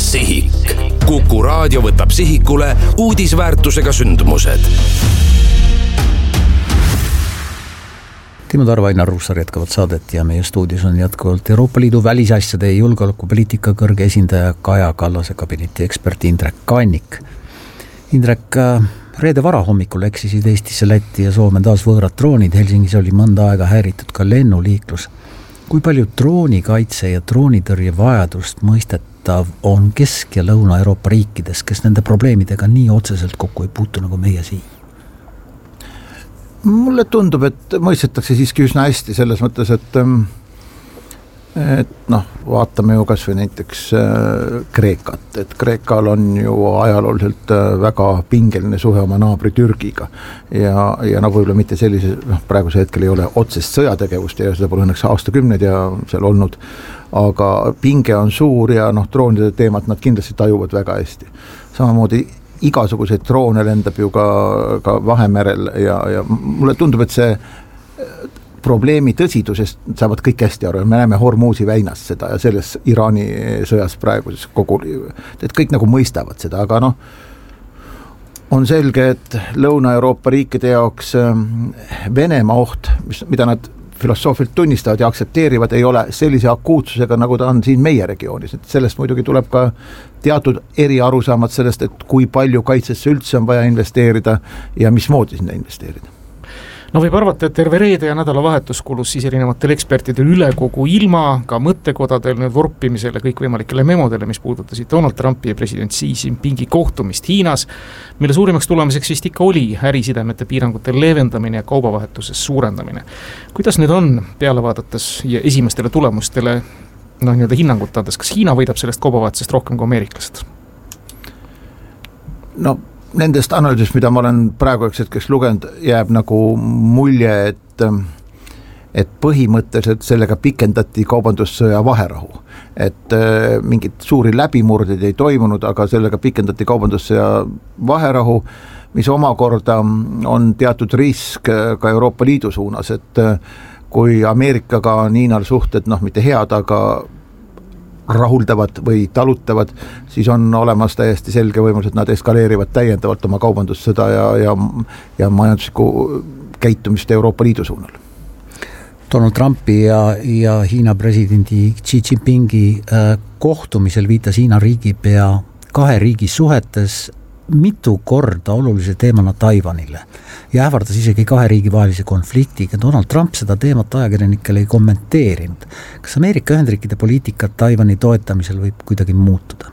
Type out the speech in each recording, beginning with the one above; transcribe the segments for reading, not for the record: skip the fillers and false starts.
Sihik. Kuku raadio võtab sihikule uudisväärtusega sündmused. Timo Tarva, Ainar Ruussaar jätkavad saadet ja meie stuudios on jätkuvalt Euroopa Liidu välisasjade ja julgeolekupoliitika kõrge esindaja Kaja Kallase kabineti ekspert Indrek Kannik. Indrek, reede varahommikul eksisid Eestisse, Lätti ja Soome taas võõrad droonid. Helsingis oli mõnda aega häiritud ka lennuliiklus. Kui palju droonikaitse ja droonitõrje vajadust mõistetav on Kesk- ja Lõuna-Euroopa riikides, kes nende probleemidega nii otseselt kokku ei puutu nagu meie siin? Mulle tundub, et mõistetakse siiski üsna hästi selles mõttes, et vaatame ju kas või näiteks Kreekat, et Kreekal on ju ajalooliselt väga pingeline suhe oma naabri Türgiga ja võib-olla mitte sellise, praeguse hetkel ei ole otsest sõjategevust ja seda pole õnneks aastakümneid ja seal olnud, aga pinge on suur ja droonide teemat nad kindlasti tajuvad väga hästi. Samamoodi igasuguseid droone lendab ju ka Vahemerel ja mulle tundub, et see probleemi tõsidusest saavad kõik hästi aru. Me näeme Hormuzi väinas seda ja selles Iraani sõjas praeguses kogu, et kõik nagu mõistavad seda, aga on selge, et Lõuna-Euroopa riikide jaoks Venemaa oht, mida nad filosoofilt tunnistavad ja aksepteerivad, ei ole sellise akuutsusega, nagu ta on siin meie regioonis. Et sellest muidugi tuleb ka teatud eriarusaamad sellest, et kui palju kaitsesse üldse on vaja investeerida ja mismoodi sinna investeerida. Võib arvata, et terve reede ja nädalavahetus kulus siis erinevatel ekspertidel üle kogu ilma, ka mõttekodadel vorpimisele, kõikvõimalikele memodele, mis puudutasid Donald Trumpi ja president Xi Jinpingi kohtumist Hiinas, mille suurimaks tulemiseks vist ikka oli ärisidemete piirangute leevendamine ja kaubavahetuses suurendamine. Kuidas nüüd on peale vaadates ja esimestele tulemustele hinnangut andes, kas Hiina võidab sellest kaubavahetusest rohkem kui ameeriklased? Nendest analüüsist, mida ma olen praegu hetkeks lugenud, jääb nagu mulje, et põhimõtteliselt sellega pikendati kaubandussõja vaherahu. Et mingid suuri läbimurdeid ei toimunud, aga sellega pikendati kaubandussõja vaherahu, mis omakorda on teatud risk ka Euroopa Liidu suunas, et kui Ameerikaga on Hiinal suhted, mitte head, aga rahuldavad või talutavad, siis on olemas täiesti selge võimalus, et nad eskaleerivad täiendavalt oma kaubandussõda ja majanduslikku käitumist Euroopa Liidu suunal. Donald Trumpi ja Hiina presidendi Xi Jinpingi kohtumisel viitas Hiina riigipea kahe riigi suhetes mitu korda olulise teemana Taiwanile ja ähvardas isegi kahe riigi vahelise konfliktiga. Donald Trump seda teemat ajakirjanikele ei kommenteerinud. Kas Ameerika Ühendriikide poliitika Taiwani toetamisel võib kuidagi muutuda?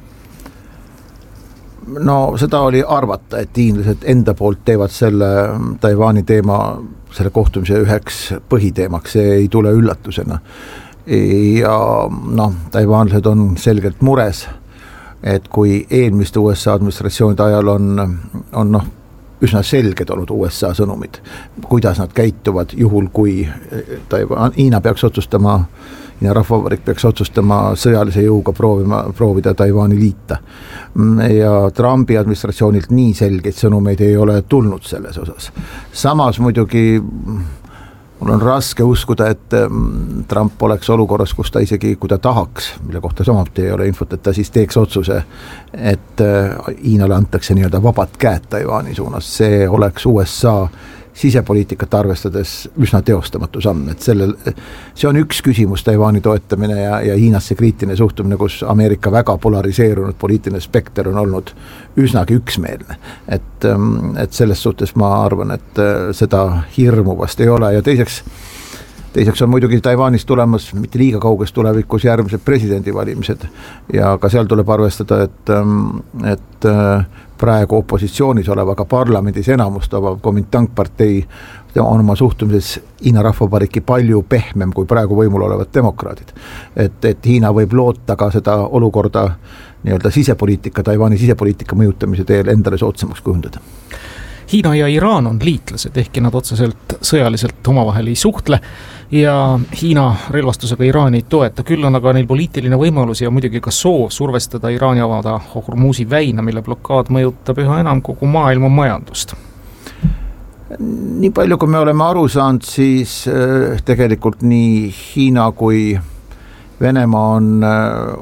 Seda oli arvata, et hiinlased enda poolt teevad selle Taiwani teema, selle kohtumise üheks põhiteemaks, see ei tule üllatusena. Ja taiwanlased on selgelt mures, et kui eelmiste USA administratsioonide ajal on üsna selged olnud USA sõnumid, kuidas nad käituvad juhul, kui Hiina peaks otsustama, Hiina Rahvavabariik peaks otsustama sõjalise jõuga proovida Taiwani liita. Ja Trumpi administratsioonilt nii selgeid sõnumeid ei ole tulnud selles osas. Samas muidugi mul on raske uskuda, et Trump oleks olukorras, kus ta isegi, kui ta tahaks, mille kohta samuti ei ole infot, et ta siis teeks otsuse, et Hiinale antakse nii-öelda vabad käed Taiwani suunas. See oleks USA sisepoliitikat arvestades üsna teostamatu samm. Et see on üks küsimus, Taiwani toetamine ja Hiinasse kriitiline suhtumine, kus Ameerika väga polariseerunud poliitiline spekter on olnud üsnagi üksmeelne. Et selles suhtes ma arvan, et seda hirmu vast ei ole ja teiseks on muidugi Taiwanis tulemas mitte liiga kauges tulevikus järgmised presidendivalimised ja ka seal tuleb arvestada, et praegu opositsioonis oleva ka parlamendis enamust oma Kuomintang-partei on oma suhtumises Hiina Rahvavabariiki palju pehmem kui praegu võimul olevad demokraadid. Et Hiina võib loota ka seda olukorda nii-öelda sisepoliitika, Taiwani sisepoliitika mõjutamise teel endale soodsamaks kujundada. Hiina ja Iraan on liitlased, ehkki nad otseselt sõjaliselt omavahel ei suhtle ja Hiina relvastusega Iraani ei toeta, küll on aga neil poliitiline võimalus ja muidugi ka soov survestada Iraani avada Hormuzi väina, mille blokaad mõjutab üha enam kogu maailma majandust. Nii palju, kui me oleme aru saanud, siis tegelikult nii Hiina kui Venemaa